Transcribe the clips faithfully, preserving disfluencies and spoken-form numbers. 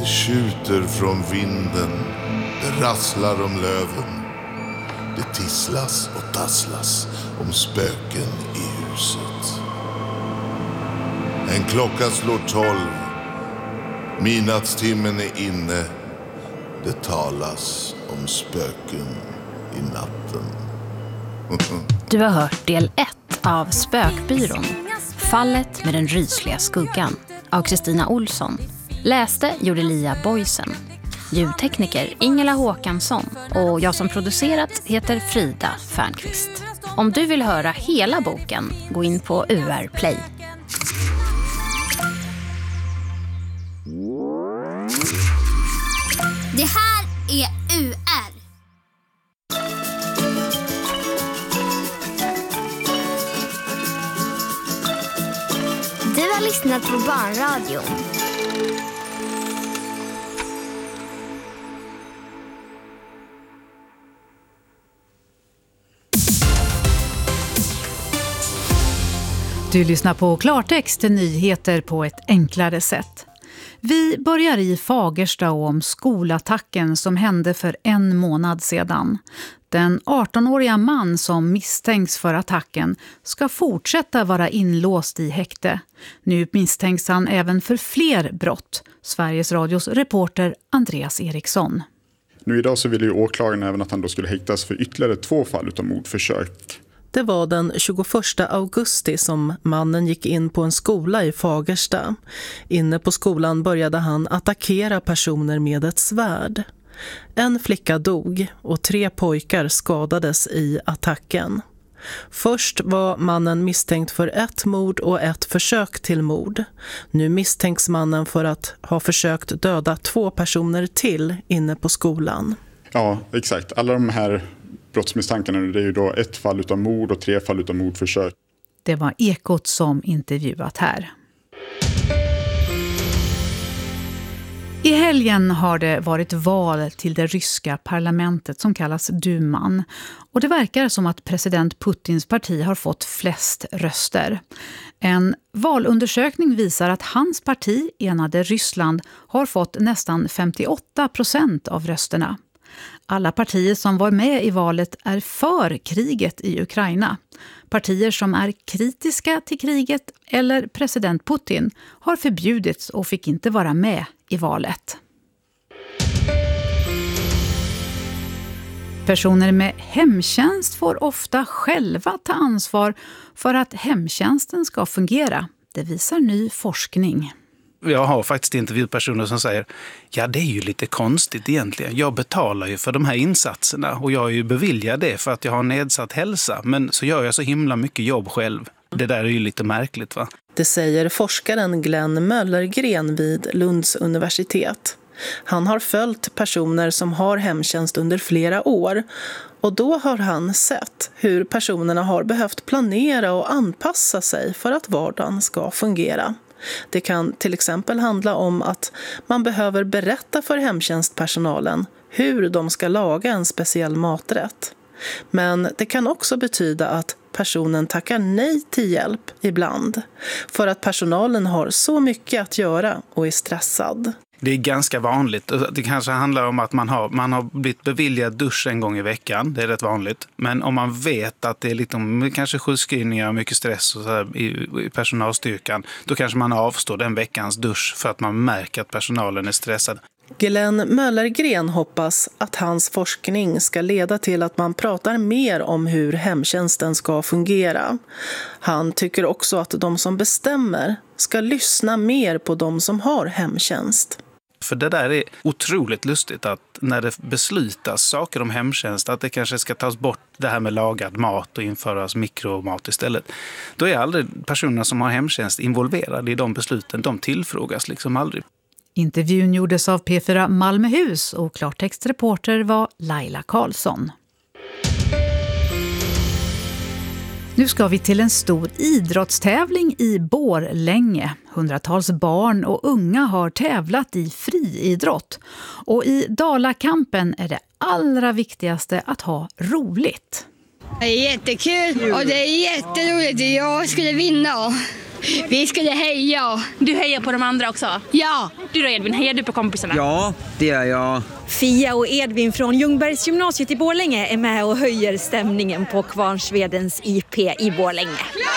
Det tjuter från vinden, det rasslar om löven. Det tisslas och tasslas om spöken i huset. En klocka slår tolv. Midnattstimmen är inne. Det talas om spöken i natten. Du har hört del ett av Spökbyrån. Fallet med den rysliga skuggan av Kristina Olsson. Läste gjorde Lia Boysen. Ljudtekniker Ingela Håkansson. Och jag som producerat heter Frida Fernqvist. Om du vill höra hela boken, gå in på U R Play. Det här är U R. Du har lyssnat på Barnradion. Du lyssnar på Klartext, nyheter på ett enklare sätt. Vi börjar i Fagersta och om skolattacken som hände för en månad sedan. Den arton-åriga man som misstänks för attacken ska fortsätta vara inlåst i häkte. Nu misstänks han även för fler brott. Sveriges Radios reporter Andreas Eriksson. Nu idag så ville ju åklagaren även att han då skulle häktas för ytterligare två fall utav mordförsök. Det var den tjugoförsta augusti som mannen gick in på en skola i Fagersta. Inne på skolan började han attackera personer med ett svärd. En flicka dog och tre pojkar skadades i attacken. Först var mannen misstänkt för ett mord och ett försök till mord. Nu misstänks mannen för att ha försökt döda två personer till inne på skolan. Ja, exakt. Alla de här brottsmisstankarna, det är ju då ett fall utav mord och tre fall utav mordförsök. Det var Ekot som intervjuat här. I helgen har det varit val till det ryska parlamentet som kallas Duman. Och det verkar som att president Putins parti har fått flest röster. En valundersökning visar att hans parti, Enade Ryssland, har fått nästan femtioåtta procent av rösterna. Alla partier som var med i valet är för kriget i Ukraina. Partier som är kritiska till kriget eller president Putin har förbjudits och fick inte vara med i valet. Personer med hemtjänst får ofta själva ta ansvar för att hemtjänsten ska fungera. Det visar ny forskning. Jag har faktiskt intervjuat personer som säger ja, det är ju lite konstigt egentligen. Jag betalar ju för de här insatserna och jag är ju beviljad det för att jag har nedsatt hälsa. Men så gör jag så himla mycket jobb själv. Det där är ju lite märkligt, va? Det säger forskaren Glenn Möllergren vid Lunds universitet. Han har följt personer som har hemtjänst under flera år och då har han sett hur personerna har behövt planera och anpassa sig för att vardagen ska fungera. Det kan till exempel handla om att man behöver berätta för hemtjänstpersonalen hur de ska laga en speciell maträtt. Men det kan också betyda att personen tackar nej till hjälp ibland för att personalen har så mycket att göra och är stressad. Det är ganska vanligt. Det kanske handlar om att man har, man har blivit beviljad dusch en gång i veckan. Det är rätt vanligt. Men om man vet att det är lite, kanske sjukskrivningar och mycket stress och så här i, i personalstyrkan, då kanske man avstår den veckans dusch för att man märker att personalen är stressad. Glenn Möllergren hoppas att hans forskning ska leda till att man pratar mer om hur hemtjänsten ska fungera. Han tycker också att de som bestämmer ska lyssna mer på de som har hemtjänst. För det där är otroligt lustigt att när det beslutas saker om hemtjänst, att det kanske ska tas bort det här med lagad mat och införas mikromat istället. Då är aldrig personerna som har hemtjänst involverade i de besluten. De tillfrågas liksom aldrig. Intervjun gjordes av P fyra Malmöhus och klartextreporter var Laila Karlsson. Nu ska vi till en stor idrottstävling i Borlänge. Hundratals barn och unga har tävlat i friidrott. Och i Dalakampen är det allra viktigaste att ha roligt. Det är jättekul och det är jätteroligt. Jag skulle vinna. Vi skulle heja. Du hejar på de andra också? Ja. Du då Edvin, hejar du på kompisarna? Ja, det gör jag. Fia och Edvin från Ljungbergs gymnasiet i Borlänge är med och höjer stämningen på Kvarnsvedens I P i Borlänge.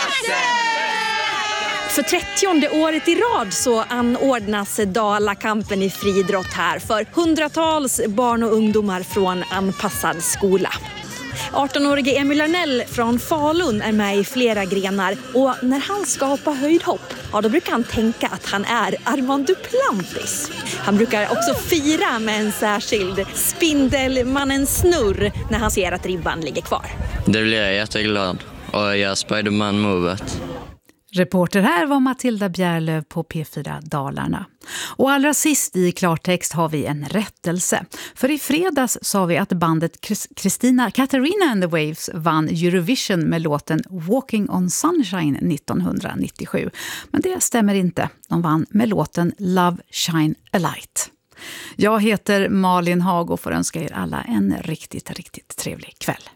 För trettionde året i rad så anordnas Dalakampen i friidrott här för hundratals barn och ungdomar från anpassad skola. arton-årige Emil Arnell från Falun är med i flera grenar och när han ska hoppa höjdhopp, ja, då brukar han tänka att han är Armand Duplantis. Han brukar också fira med en särskild Spindelmannen-snurr när han ser att ribban ligger kvar. Det blir jag jätteglad och jag Spiderman-movet. Reporter här var Matilda Bjärlöv på P fyra Dalarna. Och allra sist i klartext har vi en rättelse. För i fredags sa vi att bandet Christina Katarina and the Waves vann Eurovision med låten Walking on Sunshine nittonhundranittiosju. Men det stämmer inte. De vann med låten Love Shine a Light. Jag heter Malin Hag och får önska er alla en riktigt, riktigt trevlig kväll.